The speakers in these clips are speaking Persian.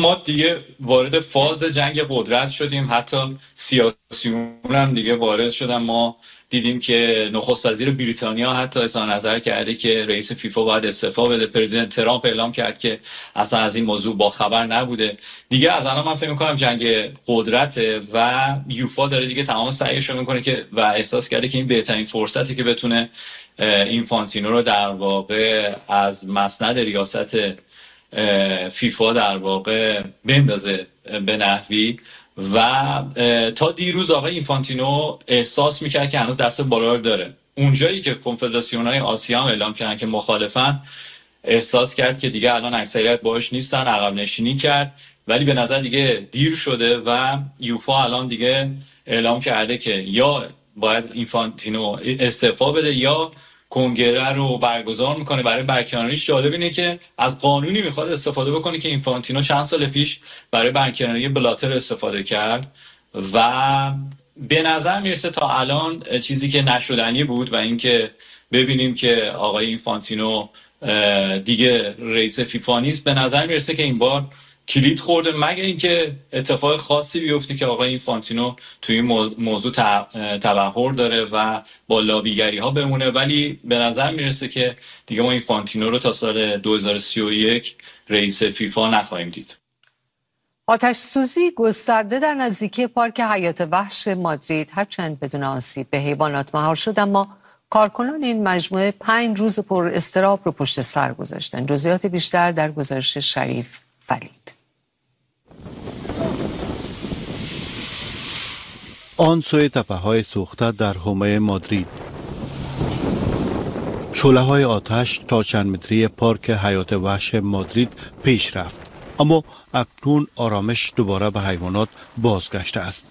ما دیگه وارد فاز جنگ قدرت شدیم، حتی سیاسیون هم دیگه وارد شدن. ما دیدیم که نخست وزیر بریتانیا حتی اظهار نظر کرده که رئیس فیفا باید استعفا بده. پرزیدنت ترامپ اعلام کرد که اصلا از این موضوع با خبر نبوده. دیگه از الان من فکر می‌کنم جنگ قدرته و یوفا داره دیگه تمام سعیش رو میکنه که و احساس کرده که این بهترین فرصتی که بتونه اینفانتینو رو در واقع از مسند ریاست فیفا در واقع بندازه به نحوی. و تا دیروز آقای اینفانتینو احساس میکرد که هنوز دست بالا رو داره. اونجایی که کنفدراسیون‌های آسیا هم اعلام کردن که مخالفن، احساس کرد که دیگه الان اکثریت باهاش نیستن، عقب نشینی کرد. ولی به نظر دیگه دیر شده و یوفا الان دیگه اعلام کرده که یا باید اینفانتینو استعفا بده یا کنگره رو برگزار میکنه برای برکناریش. جالب اینه که از قانونی میخواد استفاده بکنه که اینفانتینو چند سال پیش برای برکناری بلاتر استفاده کرد و به نظر میرسه تا الان چیزی که نشدنی بود و اینکه ببینیم که آقای اینفانتینو دیگه رئیس فیفا نیست. به نظر میرسه که این بار کلید خورده، مگه اینکه اتفاق خاصی بیفته که آقای اینفانتینو توی این موضوع تبحر داره و با لابیگری ها بمونه. ولی به نظر میرسه که دیگه ما اینفانتینو رو تا سال 2031 رئیس فیفا نخواهیم دید. آتش سوزی گسترده در نزدیکی پارک حیات وحش مادرید هرچند بدون آسیب به حیوانات مهار شد، اما کارکنان این مجموعه 5 روز پر اضطراب رو پشت سر گذاشتن. جزئیات بیشتر در گزارش شریف فرید. آن سوی تپه‌های سوخته در حومه مادرید، شعله‌های آتش تا چند متری پارک حیات وحش مادرید پیش رفت، اما اکنون آرامش دوباره به حیوانات بازگشته است.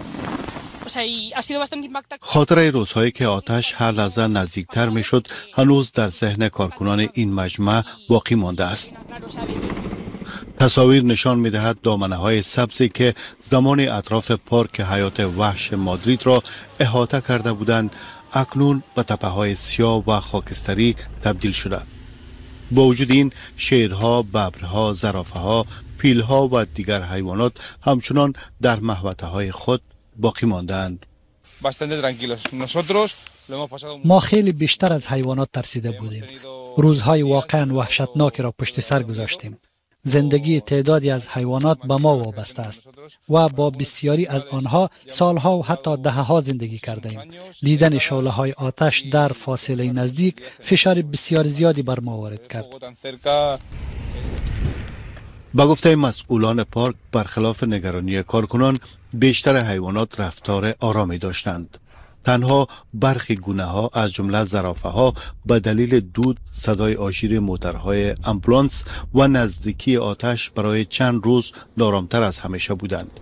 خاطره روزهایی که آتش هر لحظه نزدیکتر می شد هنوز در ذهن کارکنان این مجمع باقی مانده است. تصاویر نشان می دهد دامنه های سبزی که زمان اطراف پارک حیات وحش مادرید را احاطه کرده بودند اکنون به تپه های سیاه و خاکستری تبدیل شده. با وجود این، شیرها، ببرها، زرافه ها، پیل ها و دیگر حیوانات همچنان در محوطه های خود باقی ماندند. ما خیلی بیشتر از حیوانات ترسیده بودیم. روزهای واقعا وحشتناکی را پشت سر گذاشتیم. زندگی تعدادی از حیوانات به ما وابسته است و با بسیاری از آنها سالها و حتی دهها زندگی کردیم. دیدن شعله‌های آتش در فاصله نزدیک فشار بسیار زیادی بر ما وارد کرد. با گفته مسئولان پارک، برخلاف نگرانی کارکنان، بیشتر حیوانات رفتار آرامی داشتند. تنها برخی گونه ها از جمله زرافه ها به دلیل دود، صدای آژیر موترهای امبولانس و نزدیکی آتش برای چند روز نارامتر از همیشه بودند.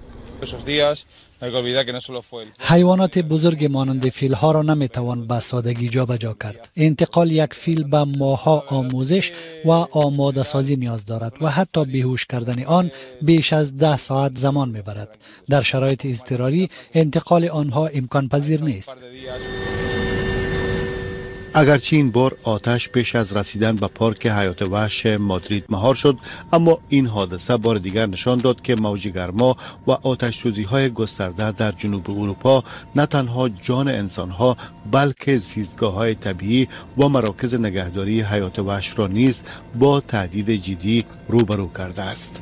حیوانات بزرگ مانند فیل ها را نمیتوان به سادگی جابجا کرد. انتقال یک فیل به ماه‌ها آموزش و آماده سازی نیاز دارد و حتی بیهوش کردن آن بیش از 10 ساعت زمان میبرد. در شرایط اضطراری انتقال آنها امکان پذیر نیست. اگرچه این بار آتش پیش از رسیدن به پارک حیات وحش مادرید مهار شد، اما این حادثه بار دیگر نشان داد که موج گرما و آتش سوزی های گسترده در جنوب اروپا نه تنها جان انسان ها بلکه زیستگاه های طبیعی و مراکز نگهداری حیات وحش را نیز با تهدید جدی روبرو کرده است.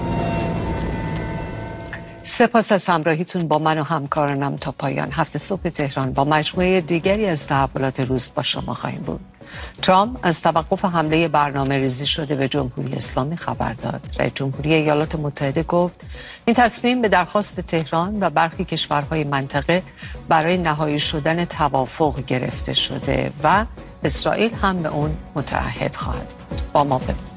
سپاس از همراهیتون با من و همکارانم. تا پایان هفته صبح تهران با مجموعه دیگری از تحولات روز با شما خواهیم بود. ترامپ از توقف حمله برنامه ریزی شده به جمهوری اسلامی خبر داد. رئیس جمهوری ایالات متحده گفت این تصمیم به درخواست تهران و برخی کشورهای منطقه برای نهایی شدن توافق گرفته شده و اسرائیل هم به اون متعهد خواهد بود. با ما بمونید.